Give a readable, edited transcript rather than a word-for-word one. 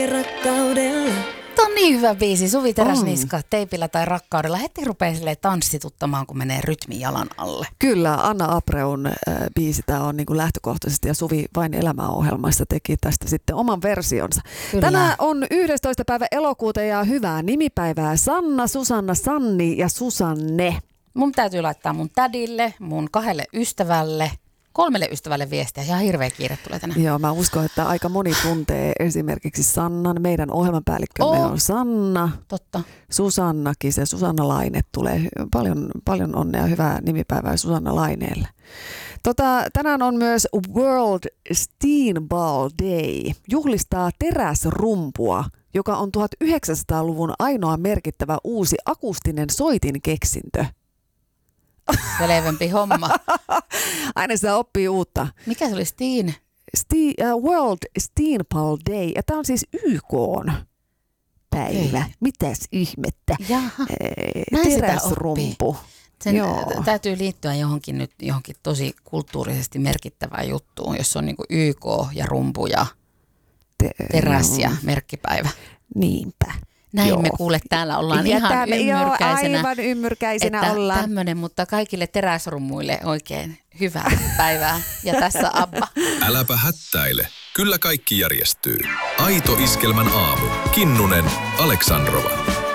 Rakkaudella. Tämä on niin hyvä biisi. Suvi Teräsniska, Teipillä tai rakkaudella. Heti rupeaa silleen tanssituttamaan, kun menee rytmi jalan alle. Kyllä, Anna Apreun biisi tämä on niin kuin lähtökohtaisesti ja Suvi Vain elämäohjelmassa teki tästä sitten oman versionsa. Kyllä. Tänään on 11. päivä elokuuta ja hyvää nimipäivää Sanna, Susanna, Sanni ja Susanne. Mun täytyy laittaa mun tädille, mun 2 ystävälle, 3 ystävälle viestiä. Ihan hirveä kiire tulee tänään. Joo, mä uskon, että aika moni tuntee esimerkiksi Sannan. Meidän ohjelmanpäällikkömme on Sanna. Totta. Susannakin, se Susanna Laine tulee. Paljon onnea, hyvää nimipäivää Susanna Laineelle. Tänään on myös World Steenball Day. Juhlistaa teräsrumpua, joka on 1900-luvun ainoa merkittävä uusi akustinen soitin keksintö. Selvempi homma. Aina sitä oppii uutta. Mikä se oli Steen? World Steenball Day. Ja tämä on siis YK:n päivä. Okei. Mitäs ihmettä? Jaha, näin sitä Teräsrumpu. Sen Joo. täytyy liittyä johonkin tosi kulttuurisesti merkittävään juttuun, jossa on niinku YK ja rumpu ja teräs ja merkkipäivä. Niinpä. Näin Joo. me kuule täällä ollaan Ja ihan ymmyrkäisenä. Aivan ymmyrkäisenä että ollaan. tämmönen, mutta kaikille teräsrummuille oikein hyvää päivää. Ja tässä Abba. Äläpä hättäile. Kyllä kaikki järjestyy. Aito Iskelmän aamu. Kinnunen, Aleksandrova.